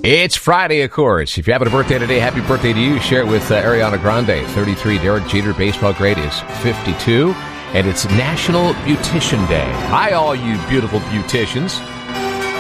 It's Friday, of course. If you're having a birthday today, happy birthday to you. Share it with Ariana Grande, 33. Derek Jeter, baseball great, is 52. And it's National Beautician Day. Hi, all you beautiful beauticians.